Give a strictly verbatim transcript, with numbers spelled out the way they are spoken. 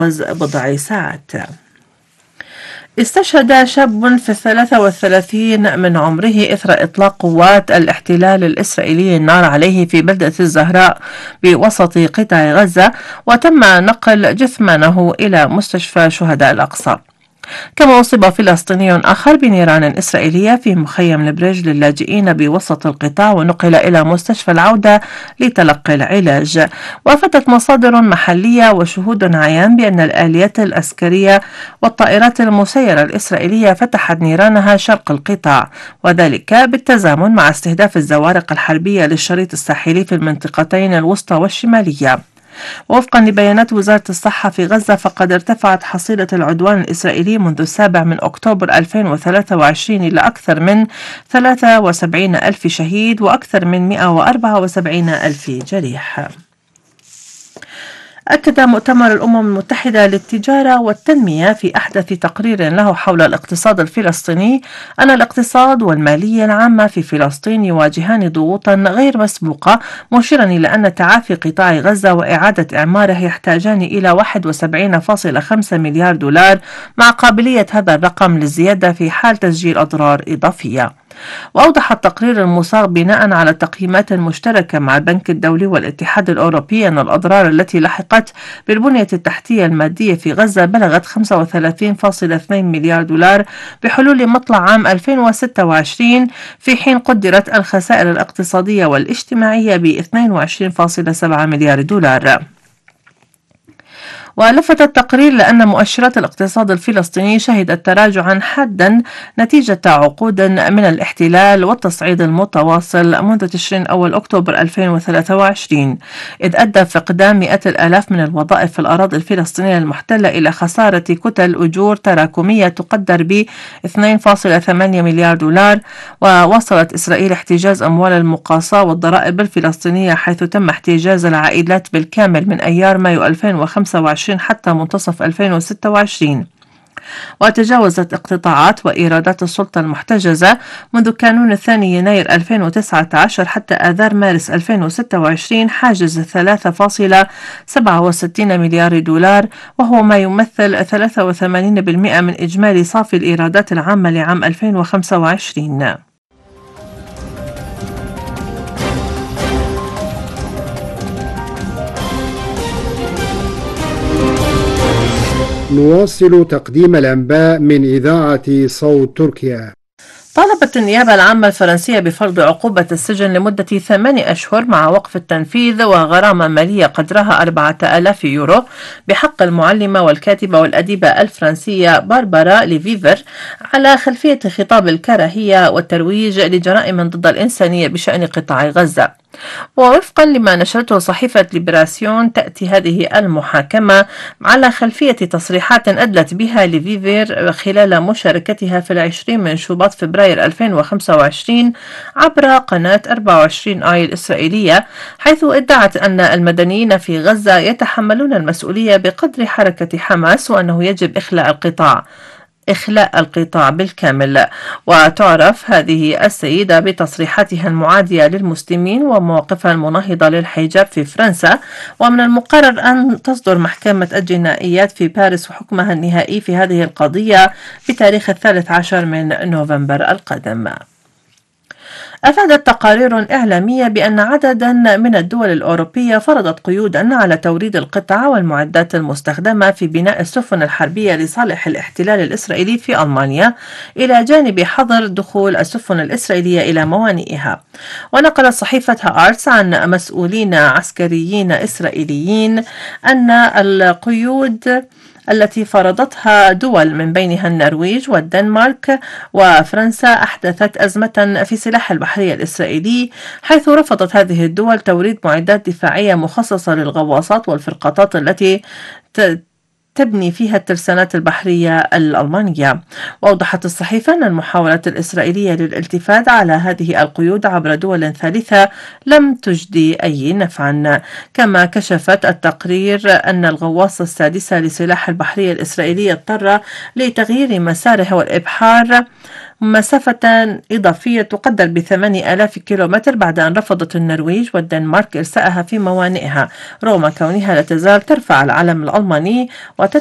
بضع ساعات. استشهد شاب في الثلاثة والثلاثين من عمره إثر إطلاق قوات الاحتلال الإسرائيلي النار عليه في بلدة الزهراء بوسط قطاع غزة، وتم نقل جثمانه إلى مستشفى شهداء الأقصى. كما أصيب فلسطيني آخر بنيران إسرائيلية في مخيم البريج للاجئين بوسط القطاع، ونقل إلى مستشفى العودة لتلقي العلاج. وأفادت مصادر محلية وشهود عيان بأن الآليات العسكرية والطائرات المسيرة الإسرائيلية فتحت نيرانها شرق القطاع، وذلك بالتزامن مع استهداف الزوارق الحربية للشريط الساحلي في المنطقتين الوسطى والشمالية. ووفقا لبيانات وزارة الصحة في غزة، فقد ارتفعت حصيلة العدوان الإسرائيلي منذ السابع من أكتوبر ألفين وثلاثة وعشرين إلى أكثر من ثلاثة وسبعين ألف شهيد وأكثر من مئة وأربعة وسبعين ألف جريح. أكد مؤتمر الأمم المتحدة للتجارة والتنمية في أحدث تقرير له حول الاقتصاد الفلسطيني أن الاقتصاد والمالية العامة في فلسطين يواجهان ضغوطا غير مسبوقة، مشيرا إلى أن تعافي قطاع غزة وإعادة إعماره يحتاجان إلى واحد وسبعين فاصلة خمسة مليار دولار، مع قابلية هذا الرقم للزيادة في حال تسجيل أضرار إضافية. وأوضح التقرير المصاغ بناء على تقييمات مشتركة مع البنك الدولي والاتحاد الأوروبي أن الأضرار التي لحقت بالبنية التحتية المادية في غزة بلغت خمسة وثلاثين فاصلة اثنين مليار دولار بحلول مطلع عام ألفين وستة وعشرين، في حين قدرت الخسائر الاقتصادية والاجتماعية ب اثنين وعشرين فاصلة سبعة مليار دولار. ولفت التقرير لأن مؤشرات الاقتصاد الفلسطيني شهدت تراجعا حادا نتيجة عقود من الاحتلال والتصعيد المتواصل منذ تشرين أول أكتوبر ألفين وثلاثة وعشرين، إذ أدى فقدان مئات الآلاف من الوظائف في الأراضي الفلسطينية المحتلة إلى خسارة كتل أجور تراكمية تقدر ب اثنين فاصلة ثمانية مليار دولار. وواصلت إسرائيل احتجاز أموال المقاصة والضرائب الفلسطينية، حيث تم احتجاز العائلات بالكامل من أيار مايو ألفين وخمسة وعشرين حتى منتصف ألفين وستة وعشرين. وتجاوزت اقتطاعات وإيرادات السلطة المحتجزة منذ كانون الثاني يناير ألفين وتسعة عشر حتى آذار مارس ألفين وستة وعشرين حاجز ثلاثة فاصلة سبعة وستين مليار دولار، وهو ما يمثل ثلاثة وثمانين بالمئة من إجمالي صافي الإيرادات العامة لعام ألفين وخمسة وعشرين. نواصل تقديم الأنباء من إذاعة صوت تركيا. طالبت النيابة العامة الفرنسية بفرض عقوبة السجن لمدة ثمانية أشهر مع وقف التنفيذ وغرامة مالية قدرها أربعة آلاف يورو بحق المعلمة والكاتبة والأديبة الفرنسية باربارا ليفيفر على خلفية خطاب الكراهية والترويج لجرائم ضد الإنسانية بشأن قطاع غزة. ووفقا لما نشرته صحيفة ليبراسيون، تأتي هذه المحاكمة على خلفية تصريحات أدلت بها ليفيفر خلال مشاركتها في العشرين من شباط فبراير ألفين وخمسة وعشرين عبر قناة أربعة وعشرين آي الإسرائيلية، حيث ادعت أن المدنيين في غزة يتحملون المسؤولية بقدر حركة حماس، وأنه يجب إخلاء القطاع إخلاء القطاع بالكامل. وتعرف هذه السيدة بتصريحاتها المعادية للمسلمين ومواقفها المناهضة للحجاب في فرنسا، ومن المقرر أن تصدر محكمة الجنائيات في باريس حكمها النهائي في هذه القضية بتاريخ الثالث عشر من نوفمبر القادم. أفادت تقارير إعلامية بأن عددا من الدول الأوروبية فرضت قيودا على توريد القطع والمعدات المستخدمة في بناء السفن الحربية لصالح الاحتلال الإسرائيلي في ألمانيا، إلى جانب حظر دخول السفن الإسرائيلية إلى موانئها. ونقلت صحيفة هآرتس عن مسؤولين عسكريين إسرائيليين أن القيود التي فرضتها دول من بينها النرويج والدنمارك وفرنسا أحدثت أزمة في سلاح البحرية الإسرائيلي، حيث رفضت هذه الدول توريد معدات دفاعية مخصصة للغواصات والفرقاطات التي تبني فيها الترسانات البحرية الألمانية. وأوضحت الصحيفة أن المحاولات الإسرائيلية للالتفات على هذه القيود عبر دول ثالثة لم تجدي أي نفعا. كما كشفت التقرير أن الغواصة السادسة لسلاح البحرية الإسرائيلي اضطر لتغيير مساره والإبحار مسافة إضافية تقدر بثمانية آلاف كيلومتر بعد أن رفضت النرويج والدنمارك إرسائها في موانئها، رغم كونها لا تزال ترفع العلم الألماني وتت